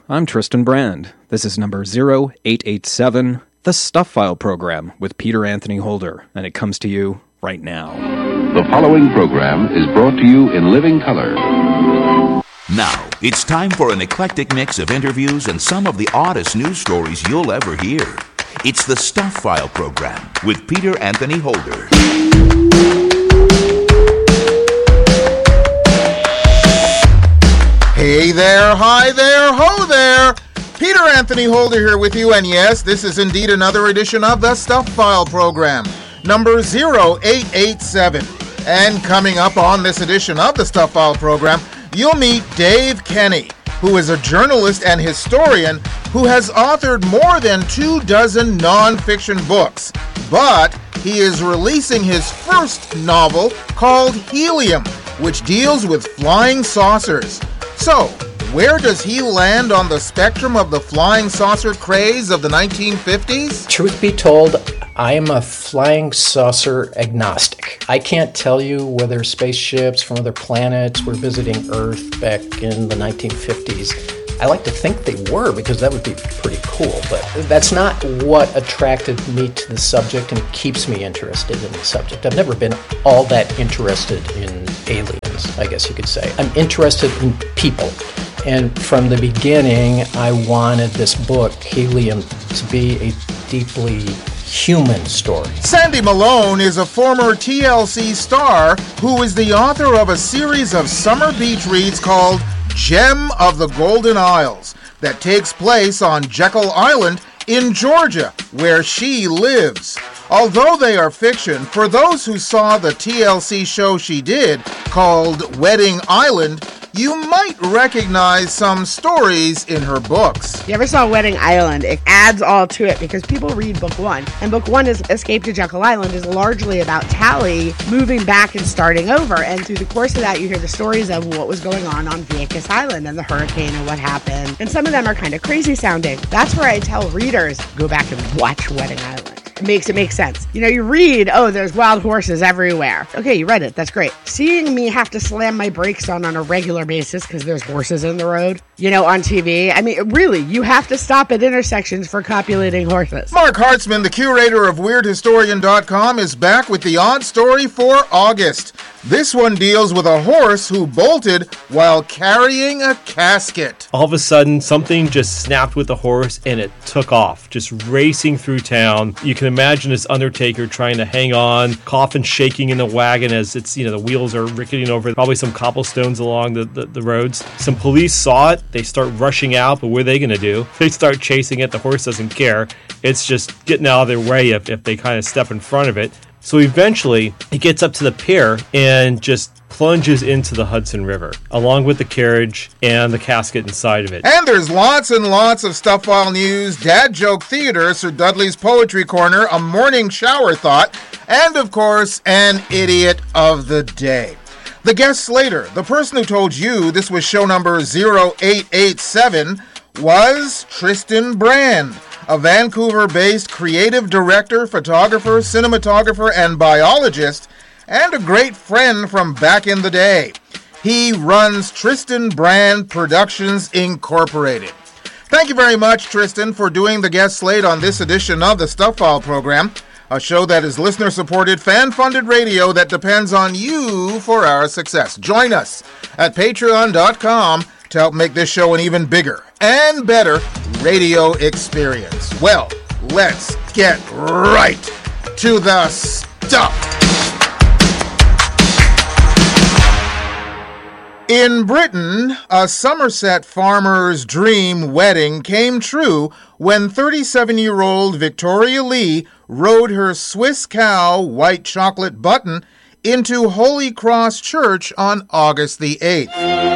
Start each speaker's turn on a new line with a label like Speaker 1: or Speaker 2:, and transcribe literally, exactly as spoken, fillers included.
Speaker 1: I'm Tristan Brand. This is number zero eight eight seven, the Stuff File program with Peter Anthony Holder, and it comes to you right now.
Speaker 2: The following program is brought to you in living color.
Speaker 3: Now, it's time for an eclectic mix of interviews and some of the oddest news stories you'll ever hear. It's the Stuff File program with Peter Anthony Holder.
Speaker 4: Hey there, hi there, ho there! Peter Anthony Holder here with you, and yes, this is indeed another edition of the Stuff File program, number zero eight eight seven. And coming up on this edition of the Stuff File program, you'll meet Dave Kenny, who is a journalist and historian who has authored more than two dozen nonfiction books. But he is releasing his first novel called Helium, which deals with flying saucers. So, where does he land on the spectrum of the flying saucer craze of the nineteen fifties?
Speaker 5: Truth be told, I am a flying saucer agnostic. I can't tell you whether spaceships from other planets were visiting Earth back in the nineteen fifties. I like to think they were, because that would be pretty cool, but that's not what attracted me to the subject and keeps me interested in the subject. I've never been all that interested in aliens, I guess you could say. I'm interested in people. And from the beginning, I wanted this book, Helium, to be a deeply human story.
Speaker 4: Sandy Malone is a former T L C star who is the author of a series of summer beach reads called Gem of the Golden Isles that takes place on Jekyll Island in Georgia, where she lives. Although they are fiction, for those who saw the T L C show she did called Wedding Island, you might recognize some stories in her books.
Speaker 6: You ever saw Wedding Island? It adds all to it because people read book one. And book one is Escape to Jekyll Island is largely about Tally moving back and starting over. And through the course of that, you hear the stories of what was going on on Vieques Island and the hurricane and what happened. And some of them are kind of crazy sounding. That's where I tell readers, go back and watch Wedding Island. It makes it make sense. You know, you read, oh, there's wild horses everywhere. Okay, you read it. That's great. Seeing me have to slam my brakes on on a regular basis because there's horses in the road, you know, on T V. I mean, really, you have to stop at intersections for copulating horses.
Speaker 4: Mark Hartzman, the curator of Weird Historian dot com, is back with the odd story for August. This one deals with a horse who bolted while carrying a casket.
Speaker 7: All of a sudden, something just snapped with the horse and it took off, just racing through town. You can imagine this undertaker trying to hang on, coffin shaking in the wagon as it's, you know, the wheels are ricketing over probably some cobblestones along the, the, the roads. Some police saw it. They start rushing out, but what are they going to do? They start chasing it. The horse doesn't care. It's just getting out of their way if, if they kind of step in front of it. So eventually, it gets up to the pier and just plunges into the Hudson River, along with the carriage and the casket inside of it.
Speaker 4: And there's lots and lots of Stuff File news, Dad Joke Theater, Sir Dudley's Poetry Corner, a morning shower thought, and of course, an idiot of the day. The guest slater, the person who told you this was show number zero eight eight seven, was Tristan Brand, a Vancouver-based creative director, photographer, cinematographer, and biologist, and a great friend from back in the day. He runs Tristan Brand Productions, Incorporated. Thank you very much, Tristan, for doing the guest slate on this edition of the Stuff File program, a show that is listener-supported, fan-funded radio that depends on you for our success. Join us at patreon dot com to help make this show an even bigger and better radio experience. Well, let's get right to the stuff. In Britain, a Somerset farmer's dream wedding came true when thirty-seven-year-old Victoria Lee rode her Swiss cow white chocolate button into Holy Cross Church on August the eighth.